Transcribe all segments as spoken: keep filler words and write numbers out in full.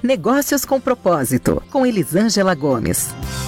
Negócios com Propósito, com Elisângela Gomes.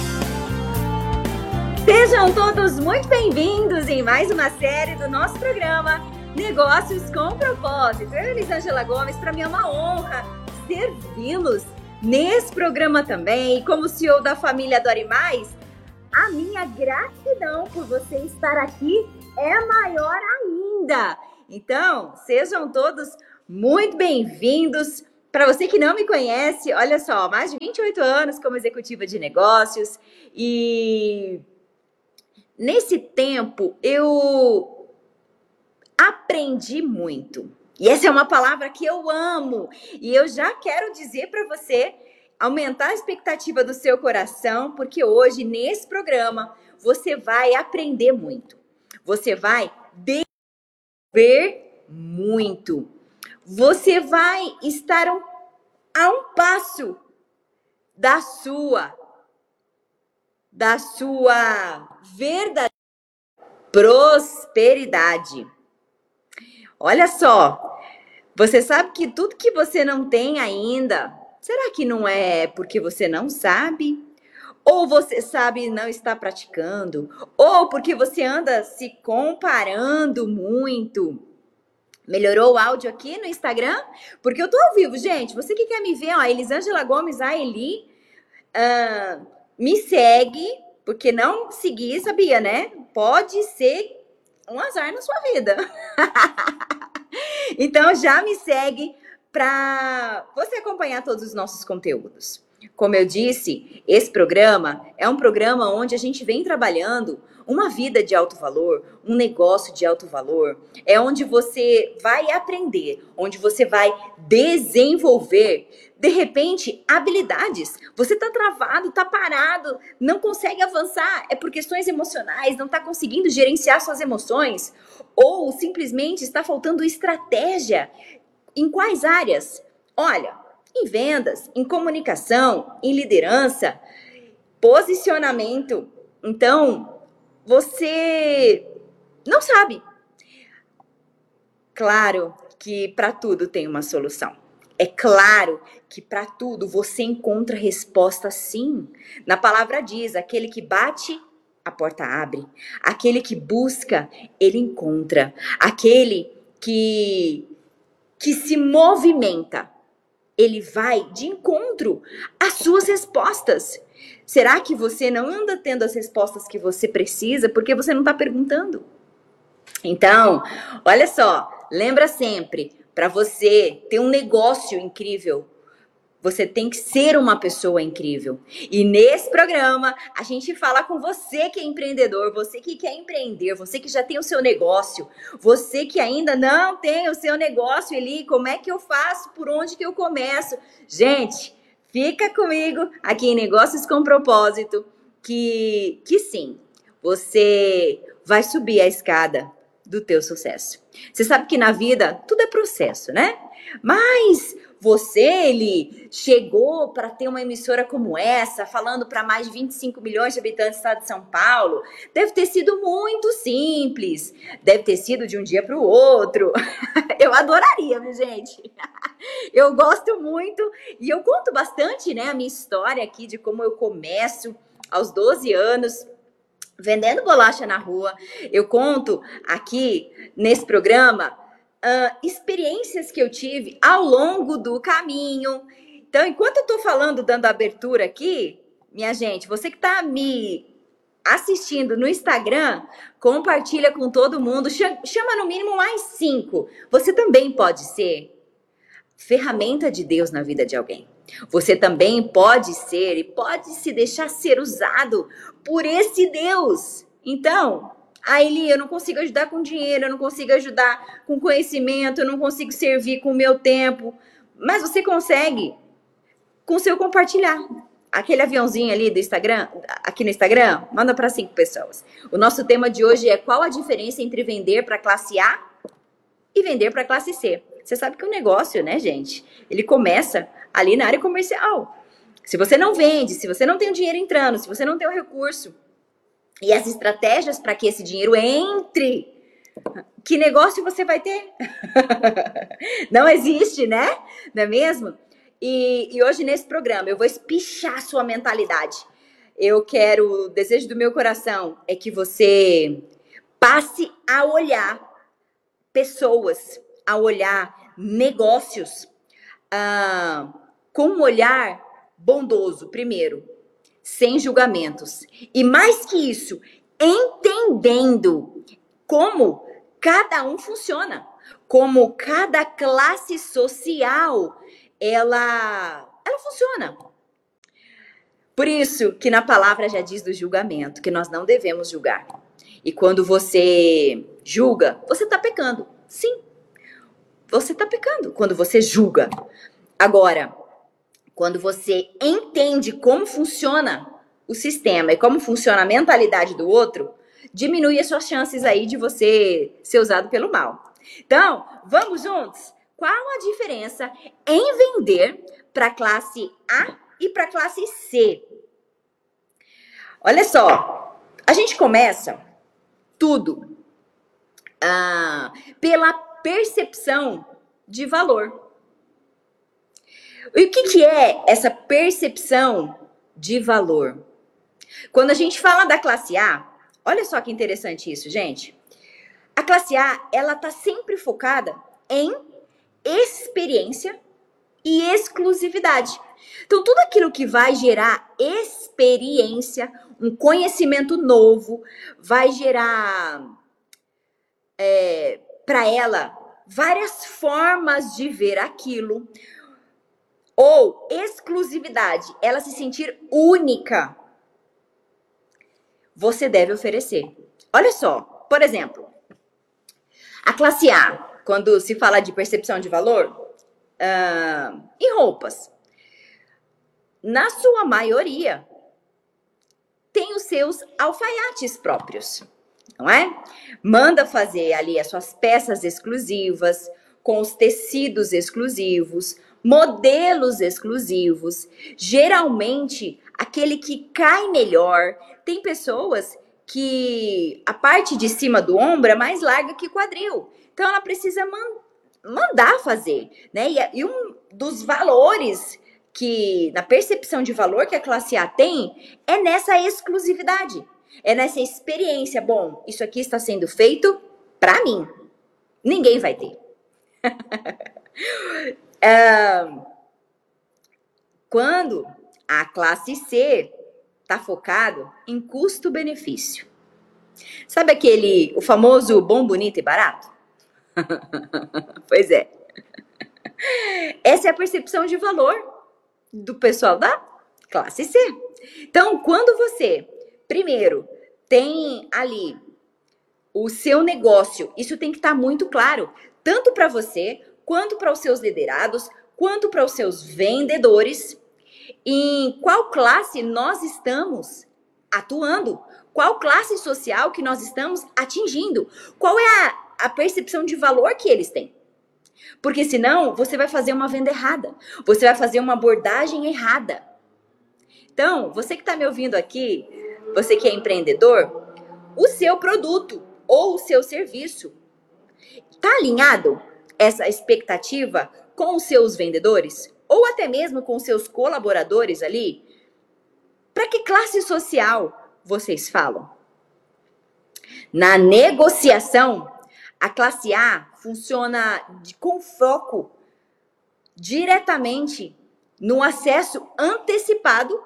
Sejam todos muito bem-vindos em mais uma série do nosso programa Negócios com Propósito. Eu, Elisângela Gomes, para mim é uma honra servi-los nesse programa também. E como C E O da família Adore Mais, a minha gratidão por você estar aqui é maior ainda. Então, sejam todos muito bem-vindos. Para você que não me conhece, olha só, mais de vinte e oito anos como executiva de negócios e nesse tempo eu aprendi muito. E essa é uma palavra que eu amo e eu já quero dizer para você aumentar a expectativa do seu coração, porque hoje nesse programa você vai aprender muito. Você vai desenvolver muito. Você vai estar um, a um passo da sua, da sua verdadeira prosperidade. Olha só, você sabe que tudo que você não tem ainda, será que não é porque você não sabe? Ou você sabe e não está praticando? Ou porque você anda se comparando muito? Melhorou o áudio aqui no Instagram? Porque eu tô ao vivo, gente. Você que quer me ver, ó, Elisângela Gomes, a Eli, uh, me segue, porque não seguir, sabia, né? Pode ser um azar na sua vida. Então já me segue para você acompanhar todos os nossos conteúdos. Como eu disse, esse programa é um programa onde a gente vem trabalhando uma vida de alto valor, um negócio de alto valor. É onde você vai aprender, onde você vai desenvolver, de repente, habilidades. Você tá travado, tá parado, não consegue avançar, é por questões emocionais, não tá conseguindo gerenciar suas emoções, ou simplesmente está faltando estratégia. Em quais áreas? Olha, em vendas, em comunicação, em liderança, posicionamento. Então, você não sabe. Claro que para tudo tem uma solução. É claro que para tudo você encontra resposta sim. Na palavra diz, aquele que bate, a porta abre. Aquele que busca, ele encontra. Aquele que, que se movimenta, ele vai de encontro às suas respostas. Será que você não anda tendo as respostas que você precisa porque você não está perguntando? Então, olha só, lembra sempre, para você ter um negócio incrível, você tem que ser uma pessoa incrível. E nesse programa, a gente fala com você que é empreendedor, você que quer empreender, você que já tem o seu negócio, você que ainda não tem o seu negócio, Eli, como é que eu faço? Por onde que eu começo? Gente, fica comigo aqui em Negócios com Propósito, que, que sim, você vai subir a escada do teu sucesso. Você sabe que na vida tudo é processo, né? Mas você, ele chegou para ter uma emissora como essa, falando para mais de vinte e cinco milhões de habitantes do estado de São Paulo, deve ter sido muito simples, deve ter sido de um dia para o outro. Eu adoraria, viu, gente? Eu gosto muito e eu conto bastante, né, a minha história aqui de como eu começo aos doze anos, vendendo bolacha na rua. Eu conto aqui nesse programa uh, experiências que eu tive ao longo do caminho. Então, enquanto eu tô falando, dando abertura aqui, minha gente, você que tá me assistindo no Instagram, compartilha com todo mundo, chama no mínimo mais cinco. Você também pode ser ferramenta de Deus na vida de alguém. Você também pode ser e pode se deixar ser usado por esse Deus. Então, ah, Eli, eu não consigo ajudar com dinheiro, eu não consigo ajudar com conhecimento, eu não consigo servir com o meu tempo. Mas você consegue com o seu compartilhar. Aquele aviãozinho ali do Instagram, aqui no Instagram, manda para cinco pessoas. O nosso tema de hoje é qual a diferença entre vender para classe A e vender para classe C. Você sabe que o negócio, né, gente, ele começa ali na área comercial. Se você não vende, se você não tem o dinheiro entrando, se você não tem o recurso e as estratégias para que esse dinheiro entre, que negócio você vai ter? Não existe, né? Não é mesmo? E, e hoje nesse programa eu vou espichar a sua mentalidade. Eu quero, o desejo do meu coração é que você passe a olhar pessoas, a olhar negócios ah, com um olhar bondoso, primeiro, sem julgamentos. E mais que isso, entendendo como cada um funciona, como cada classe social ela, ela funciona. Por isso que na palavra já diz do julgamento, que nós não devemos julgar. E quando você julga, você está pecando. Sim, você está pecando quando você julga. Agora, quando você entende como funciona o sistema e como funciona a mentalidade do outro, diminui as suas chances aí de você ser usado pelo mal. Então, vamos juntos? Qual a diferença em vender para a classe A e para a classe C? Olha só, a gente começa tudo ah, pela percepção de valor. E o que, que é essa percepção de valor? Quando a gente fala da classe A, olha só que interessante isso, gente. A classe A, ela tá sempre focada em experiência e exclusividade. Então, tudo aquilo que vai gerar experiência, um conhecimento novo, vai gerar é, para ela várias formas de ver aquilo, ou exclusividade, ela se sentir única, você deve oferecer. Olha só, por exemplo, a classe A, quando se fala de percepção de valor, uh, em roupas, na sua maioria, tem os seus alfaiates próprios, não é? Manda fazer ali as suas peças exclusivas, com os tecidos exclusivos, modelos exclusivos, geralmente aquele que cai melhor. Tem pessoas que a parte de cima do ombro é mais larga que quadril, então ela precisa man- mandar fazer, né? E, e um dos valores que, na percepção de valor que a classe A tem, é nessa exclusividade, é nessa experiência. Bom, isso aqui está sendo feito para mim, ninguém vai ter. Uh, quando a classe C está focado em custo-benefício. Sabe aquele, o famoso bom, bonito e barato? Pois é. Essa é a percepção de valor do pessoal da classe C. Então, quando você, primeiro, tem ali o seu negócio, isso tem que estar muito claro, tanto para você, quanto para os seus liderados, quanto para os seus vendedores, em qual classe nós estamos atuando, qual classe social que nós estamos atingindo, qual é a, a percepção de valor que eles têm. Porque senão você vai fazer uma venda errada, você vai fazer uma abordagem errada. Então, você que está me ouvindo aqui, você que é empreendedor, o seu produto ou o seu serviço está alinhado essa expectativa com os seus vendedores? Ou até mesmo com os seus colaboradores ali? Para que classe social vocês falam? Na negociação, a classe A funciona de, com foco diretamente no acesso antecipado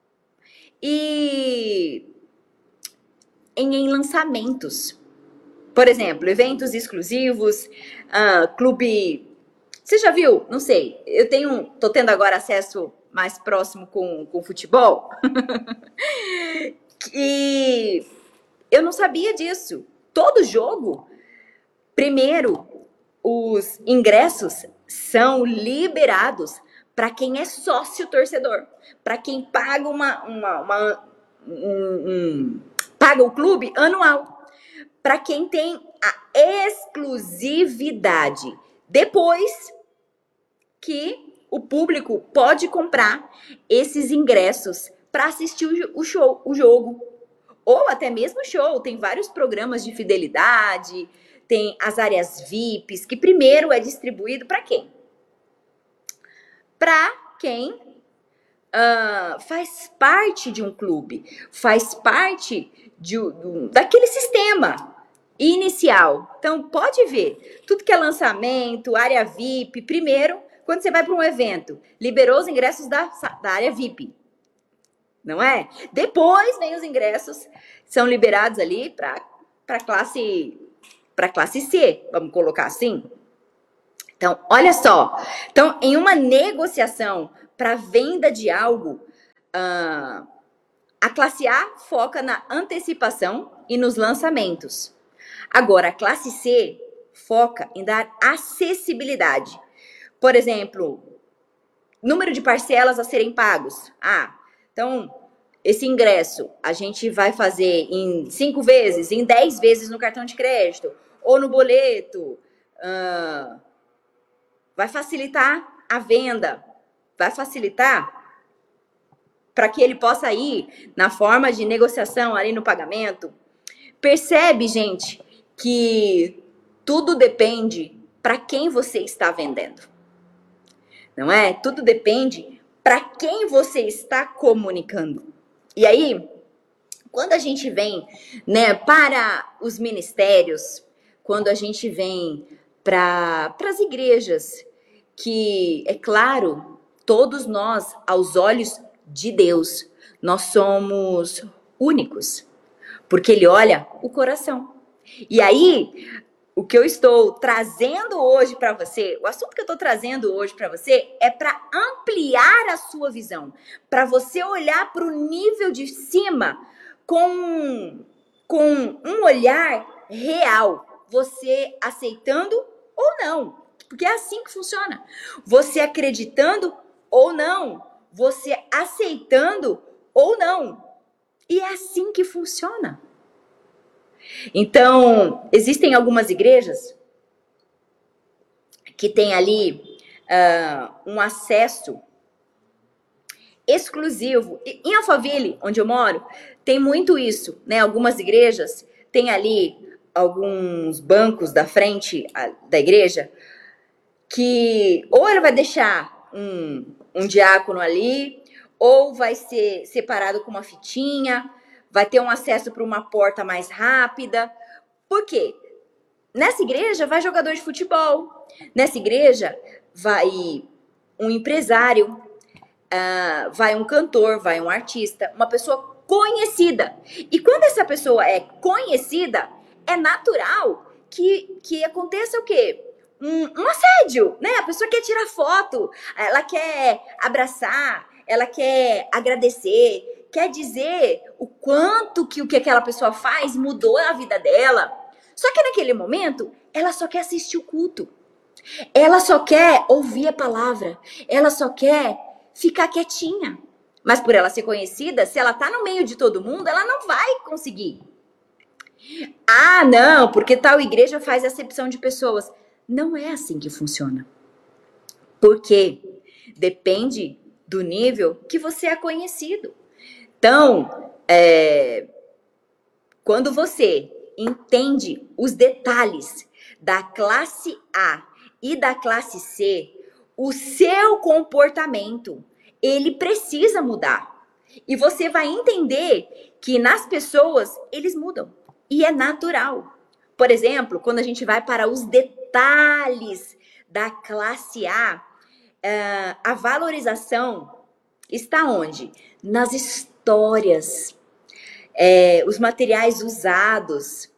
e em, em lançamentos. Por exemplo, eventos exclusivos, uh, clube... Você já viu? Não sei. Eu tenho, tô tendo agora acesso mais próximo com, com futebol. E eu não sabia disso. Todo jogo, primeiro, os ingressos são liberados para quem é sócio torcedor, para quem paga uma, uma, uma um, um, paga o clube anual, para quem tem a exclusividade. Depois que o público pode comprar esses ingressos para assistir o show, o jogo, ou até mesmo show. Tem vários programas de fidelidade, tem as áreas V I Ps, que primeiro é distribuído para quem? para quem uh, faz parte de um clube, faz parte de, de, daquele sistema inicial. Então, pode ver, tudo que é lançamento, área V I P, primeiro, quando você vai para um evento, liberou os ingressos da, da área V I P, não é? Depois vem os ingressos, são liberados ali para para classe para classe C, vamos colocar assim. Então, olha só. Então, em uma negociação para venda de algo, uh, a classe A foca na antecipação e nos lançamentos. Agora, a classe C foca em dar acessibilidade. Por exemplo, número de parcelas a serem pagos. Ah, então, esse ingresso a gente vai fazer em cinco vezes, em dez vezes no cartão de crédito, ou no boleto. Uh, vai facilitar a venda, vai facilitar para que ele possa ir na forma de negociação ali no pagamento. Percebe, gente, que tudo depende para quem você está vendendo. Não é? Tudo depende para quem você está comunicando. E aí, quando a gente vem, né, para os ministérios, quando a gente vem para as igrejas, que, é claro, todos nós, aos olhos de Deus, nós somos únicos, porque Ele olha o coração. E aí, o que eu estou trazendo hoje para você, o assunto que eu estou trazendo hoje para você é para ampliar a sua visão, para você olhar para o nível de cima com, com um olhar real, você aceitando ou não, porque é assim que funciona. Você acreditando ou não, você aceitando ou não, e é assim que funciona. Então, existem algumas igrejas que têm ali uh, um acesso exclusivo. Em Alphaville, onde eu moro, tem muito isso, né? Algumas igrejas têm ali alguns bancos da frente da igreja que ou ele vai deixar um, um diácono ali, ou vai ser separado com uma fitinha, vai ter um acesso para uma porta mais rápida. Por quê? Nessa igreja vai jogador de futebol. Nessa igreja vai um empresário, uh, vai um cantor, vai um artista, uma pessoa conhecida. E quando essa pessoa é conhecida, é natural que, que aconteça o quê? Um, um assédio, né? A pessoa quer tirar foto, ela quer abraçar, ela quer agradecer, quer dizer o quanto que o que aquela pessoa faz mudou a vida dela. Só que naquele momento, ela só quer assistir o culto. Ela só quer ouvir a palavra. Ela só quer ficar quietinha. Mas por ela ser conhecida, se ela tá no meio de todo mundo, ela não vai conseguir. Ah, não, porque tal igreja faz acepção de pessoas. Não é assim que funciona. Porque depende do nível que você é conhecido. Então, é, quando você entende os detalhes da classe A e da classe C, o seu comportamento, ele precisa mudar. E você vai entender que nas pessoas, eles mudam. E é natural. Por exemplo, quando a gente vai para os detalhes da classe A, uh, a valorização está onde? Nas histórias, é, os materiais usados.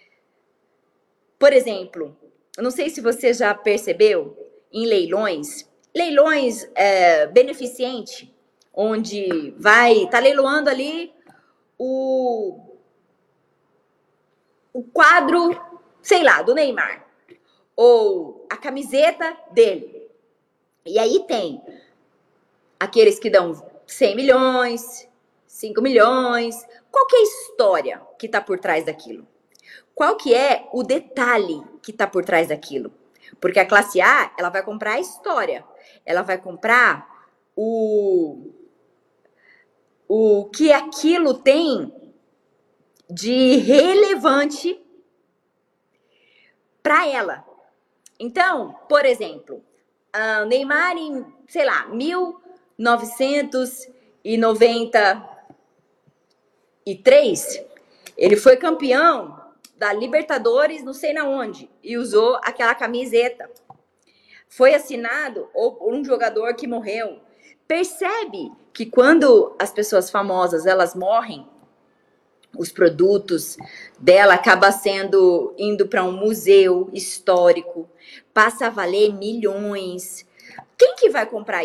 Por exemplo, eu não sei se você já percebeu em leilões, leilões é, beneficente, onde vai, tá leiloando ali o, o quadro, sei lá, do Neymar, ou a camiseta dele. E aí tem aqueles que dão cem milhões, cinco milhões. Qual que é a história que está por trás daquilo? Qual que é o detalhe que está por trás daquilo? Porque a classe A, ela vai comprar a história. Ela vai comprar o, o que aquilo tem de relevante para ela. Então, por exemplo, uh, Neymar em, sei lá, mil novecentos e noventa e três, ele foi campeão da Libertadores, não sei na onde, e usou aquela camiseta. Foi assinado por um jogador que morreu. Percebe que quando as pessoas famosas, elas morrem, os produtos dela acabam sendo, indo para um museu histórico, passa a valer milhões. Quem que vai comprar